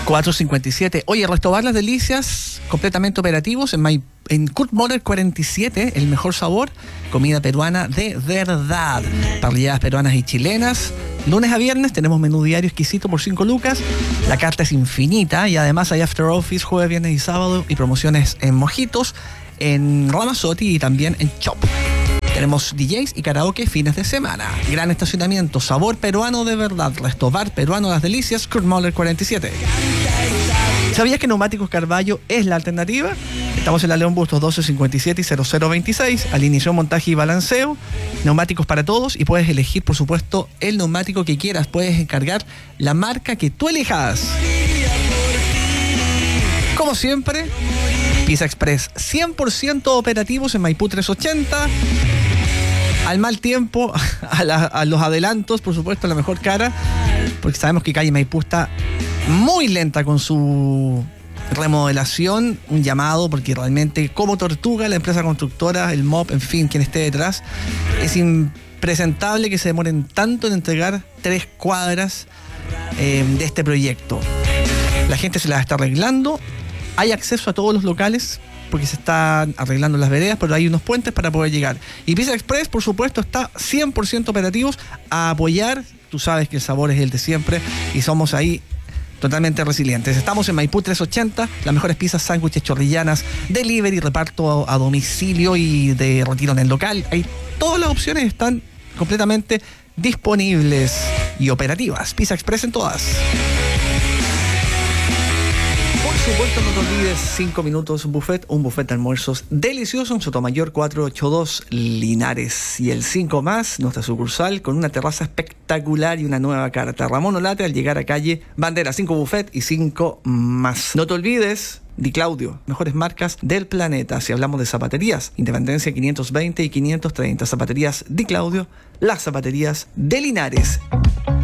4:57. Oye, Restobar Las Delicias, completamente operativos en Kurt Moller 47, el mejor sabor, comida peruana de verdad. Parrilladas peruanas y chilenas. Lunes a viernes tenemos menú diario exquisito por 5 lucas. La carta es infinita y además hay after office jueves, viernes y sábado y promociones en Mojitos, en Ramazotti y también en Chop. Tenemos DJs y karaoke fines de semana. Gran estacionamiento, sabor peruano de verdad. Restobar peruano Las Delicias, Kurt Moller 47. ¿Sabías que Neumáticos Carballo es la alternativa? Estamos en la León Bustos 1257 y 0026. Alineación, montaje y balanceo. Neumáticos para todos y puedes elegir, por supuesto, el neumático que quieras. Puedes encargar la marca que tú elijas. Como siempre, Pizza Express 100% operativos en Maipú 380. Al mal tiempo, a los adelantos, por supuesto, la mejor cara, porque sabemos que calle Maipú está muy lenta con su remodelación. Un llamado, porque realmente, como Tortuga, la empresa constructora, el MOP, en fin, quien esté detrás, es impresentable que se demoren tanto en entregar 3 cuadras de este proyecto. La gente se las está arreglando. Hay acceso a todos los locales porque se están arreglando las veredas, pero hay unos puentes para poder llegar. Y Pizza Express, por supuesto, está 100% operativos a apoyar. Tú sabes que el sabor es el de siempre y somos ahí totalmente resilientes. Estamos en Maipú 380, las mejores pizzas, sándwiches, chorrillanas, delivery, reparto a domicilio y de retiro en el local. Todas las opciones están completamente disponibles y operativas. Pizza Express en todas. Por supuesto, no te olvides, 5 minutos un buffet de almuerzos delicioso en Sotomayor 482 Linares. Y el 5 más, nuestra sucursal con una terraza espectacular y una nueva carta. Ramón Olate al llegar a calle Bandera, 5 buffet y 5 más. No te olvides, Di Claudio, mejores marcas del planeta. Si hablamos de zapaterías, Independencia 520 y 530. Zapaterías Di Claudio, las zapaterías de Linares.